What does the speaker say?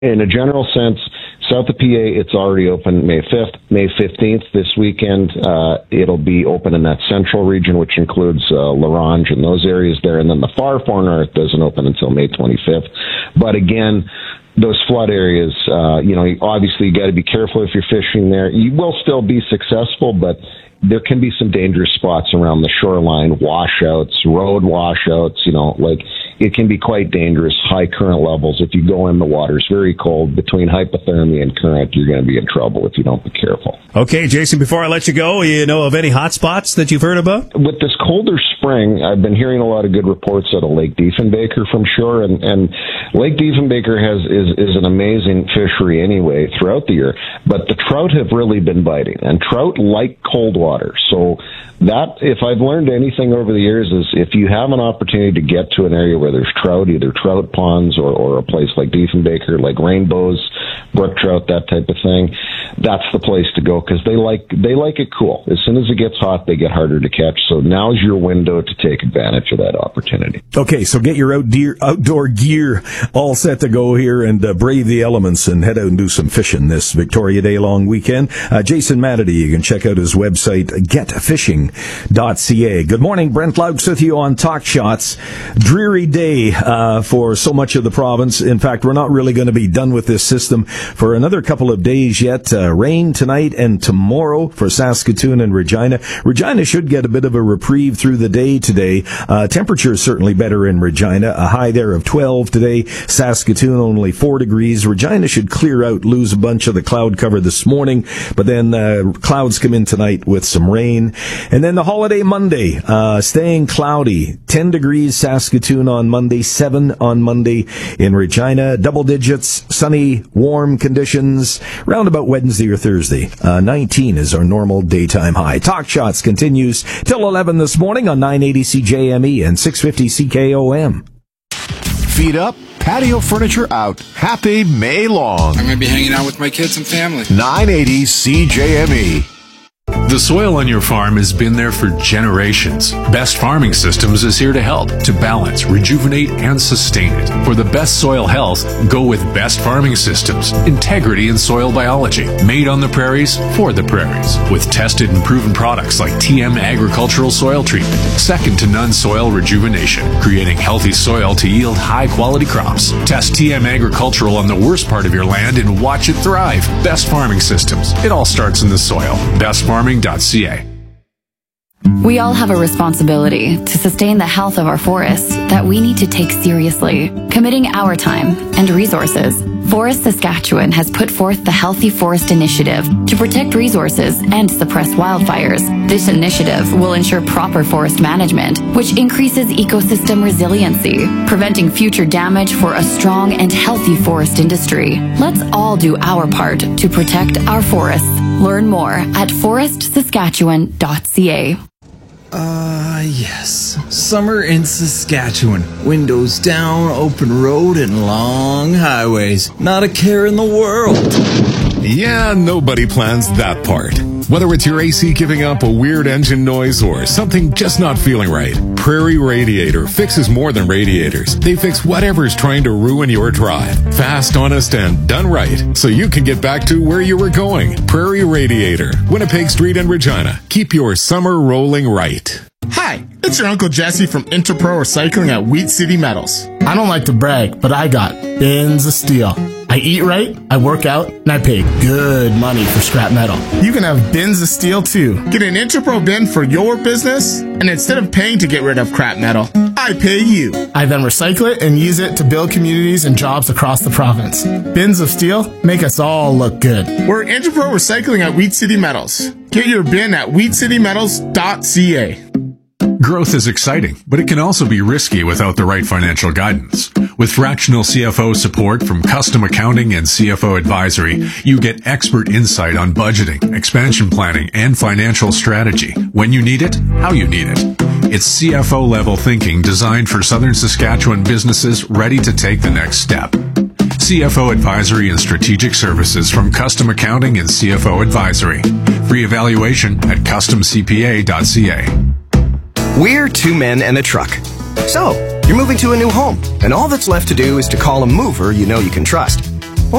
In a general sense, south of PA, it's already open May 5th. May 15th, this weekend, it'll be open in that central region, which includes La Ronge and those areas there. And then the far north doesn't open until May 25th. But again, those flood areas, obviously you got to be careful if you're fishing there. You will still be successful, but there can be some dangerous spots around the shoreline, washouts, road washouts, it can be quite dangerous, high current levels. If you go in, the water's very cold. Between hypothermia and current, you're going to be in trouble if you don't be careful. Okay, Jason, before I let you go, you know of any hot spots that you've heard about? With this colder spring, I've been hearing a lot of good reports out of Lake Diefenbaker from shore, and Lake Diefenbaker is an amazing fishery anyway throughout the year, but the trout have really been biting, and trout like cold water. So that, if I've learned anything over the years, is if you have an opportunity to get to an area where there's trout, either trout ponds or a place like Diefenbaker, like rainbows, brook trout, that type of thing, that's the place to go, because they like it cool. As soon as it gets hot, they get harder to catch. So now's your window to take advantage of that opportunity. Okay, so get your outdoor gear all set to go here and brave the elements and head out and do some fishing this Victoria Day long weekend. Jason Matity, you can check out his website, getfishing.ca. Good morning, Brent Laux with you on Talk Shots. Dreary day for so much of the province. In fact, we're not really going to be done with this system for another couple of days yet. Rain tonight and tomorrow for Saskatoon and Regina. Regina should get a bit of a reprieve through the day today. Temperature is certainly better in Regina. A high there of 12 today. Saskatoon only 4 degrees. Regina should clear out, lose a bunch of the cloud cover this morning, but then clouds come in tonight with some rain. And then the holiday Monday, staying cloudy. 10 degrees Saskatoon on Monday, 7 on Monday in Regina. Double digits, sunny, warm conditions. Round about Wednesday or Thursday. 19 is our normal daytime high. Talk Shots continues till 11 this morning on 980 CJME and 650 CKOM. Feet up, patio furniture out. Happy May long. I'm going to be hanging out with my kids and family. 980 CJME. The soil on your farm has been there for generations. Best Farming Systems is here to help, to balance, rejuvenate, and sustain it. For the best soil health, go with Best Farming Systems. Integrity in soil biology. Made on the prairies, for the prairies. With tested and proven products like TM Agricultural Soil Treatment. Second to none soil rejuvenation. Creating healthy soil to yield high-quality crops. Test TM Agricultural on the worst part of your land and watch it thrive. Best Farming Systems. It all starts in the soil. bestfarming.ca. We all have a responsibility to sustain the health of our forests that we need to take seriously, committing our time and resources. Forest Saskatchewan has put forth the Healthy Forest Initiative to protect resources and suppress wildfires. This initiative will ensure proper forest management, which increases ecosystem resiliency, preventing future damage for a strong and healthy forest industry. Let's all do our part to protect our forests. Learn more at forestsaskatchewan.ca. Yes. Summer in Saskatchewan. Windows down, open road, and long highways. Not a care in the world. Yeah, nobody plans that part. Whether it's your AC giving up a weird engine noise or something just not feeling right, Prairie Radiator fixes more than radiators. They fix whatever's trying to ruin your drive. Fast, honest, and done right, so you can get back to where you were going. Prairie Radiator, Winnipeg Street in Regina. Keep your summer rolling right. Hi, it's your Uncle Jesse from Interpro Recycling at Wheat City Metals. I don't like to brag, but I got bins of steel. I eat right, I work out, and I pay good money for scrap metal. You can have bins of steel too. Get an Interpro bin for your business, and instead of paying to get rid of crap metal, I pay you. I then recycle it and use it to build communities and jobs across the province. Bins of steel make us all look good. We're Interpro Recycling at Wheat City Metals. Get your bin at wheatcitymetals.ca. Growth is exciting, but it can also be risky without the right financial guidance. With fractional CFO support from Custom Accounting and CFO Advisory, you get expert insight on budgeting, expansion planning, and financial strategy. When you need it, how you need it. It's CFO-level thinking designed for Southern Saskatchewan businesses ready to take the next step. CFO Advisory and Strategic Services from Custom Accounting and CFO Advisory. Free evaluation at customcpa.ca. We're two men and a truck. So, you're moving to a new home, and all that's left to do is to call a mover you know you can trust.